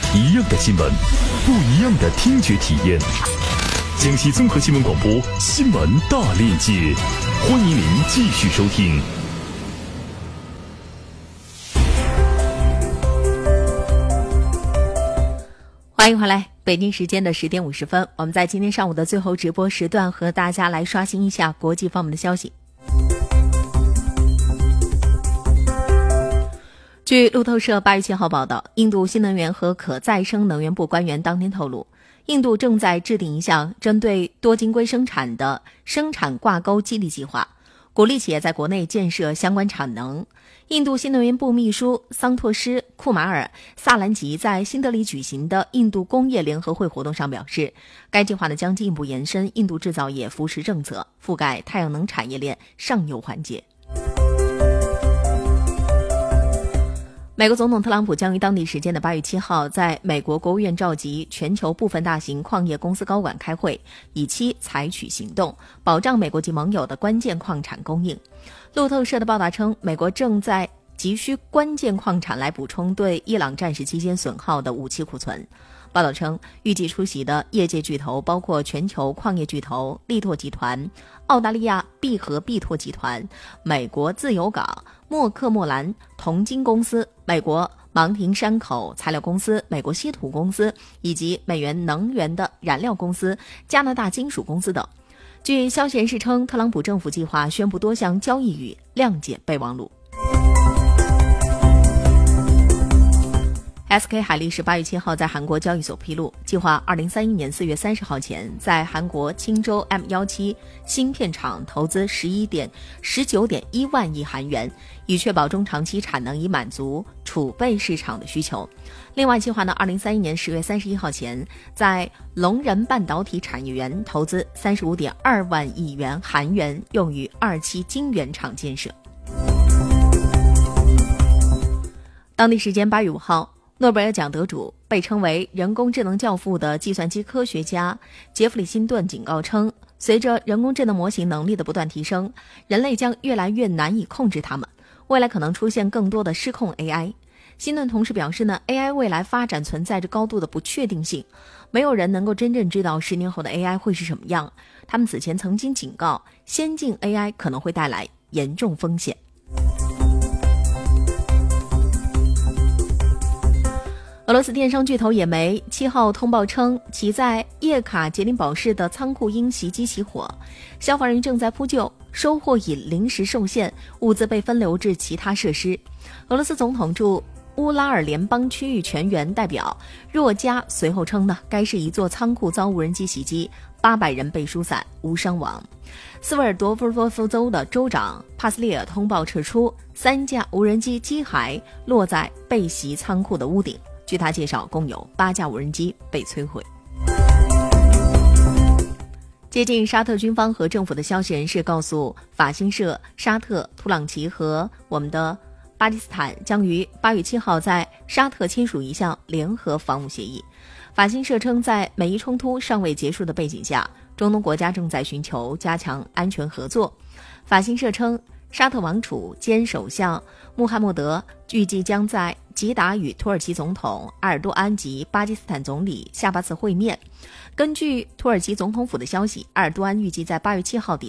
一样的新闻，不一样的听觉体验。江西综合新闻广播新闻大链接，欢迎您继续收听。 欢迎回来，北京时间的10点50分，我们在今天上午的最后直播时段和大家来刷新一下国际方面的消息。据路透社8月7号报道，印度新能源和可再生能源部官员当天透露，印度正在制定一项针对多晶硅生产的生产挂钩激励计划，鼓励企业在国内建设相关产能。印度新能源部秘书桑托施·库马尔·萨兰吉在新德里举行的印度工业联合会活动上表示，该计划呢将进一步延伸印度制造业扶持政策，覆盖太阳能产业链上游环节。美国总统特朗普将于当地时间的8月7号在美国国务院召集全球部分大型矿业公司高管开会，以期采取行动，保障美国及盟友的关键矿产供应。路透社的报道称，美国正在急需关键矿产来补充对伊朗战事期间损耗的武器库存。报道称，预计出席的业界巨头包括全球矿业巨头力拓集团、澳大利亚必和必拓集团、美国自由港、默克莫兰铜金公司、美国芒廷山口材料公司、美国稀土公司以及美元能源的燃料公司、加拿大金属公司等。据消息人士称，特朗普政府计划宣布多项交易与谅解备忘录。SK 海力士8月7号在韩国交易所披露，计划2031年4月30号前在韩国青州 M17 芯片厂投资19.1万亿韩元，以确保中长期产能以满足储备市场的需求。另外计划呢，2031年10月31号前在龙仁半导体产业园投资35.2万亿元韩元，用于2期晶圆厂建设。当地时间8月5号，诺贝尔奖得主、被称为人工智能教父的计算机科学家杰弗里·辛顿警告称，随着人工智能模型能力的不断提升，人类将越来越难以控制它们，未来可能出现更多的失控 AI。辛顿同时表示呢 ，AI 未来发展存在着高度的不确定性，没有人能够真正知道10年后的 AI 会是什么样。他们此前曾经警告，先进 AI 可能会带来严重风险。俄罗斯电商巨头野莓7号通报称，其在叶卡捷琳堡市的仓库因袭击起火，消防员正在扑救，收货引临时受限，物资被分流至其他设施。俄罗斯总统驻乌拉尔联邦区域全员代表若加随后称呢，该市一座仓库遭无人机袭击，800人被疏散，无伤亡。斯维尔多夫州的州长帕斯列尔通报指出，3架无人机机骸落在被袭仓库的屋顶。据他介绍，共有8架无人机被摧毁。接近沙特军方和政府的消息人士告诉法新社，沙特、土耳其和我们的巴基斯坦将于8月7号在沙特签署一项联合防务协议。法新社称，在美伊冲突尚未结束的背景下，中东国家正在寻求加强安全合作。法新社称，沙特王储兼首相穆罕默德预计将在吉达与土耳其总统埃尔多安及巴基斯坦总理夏巴茨会面。根据土耳其总统府的消息，埃尔多安预计在8月7号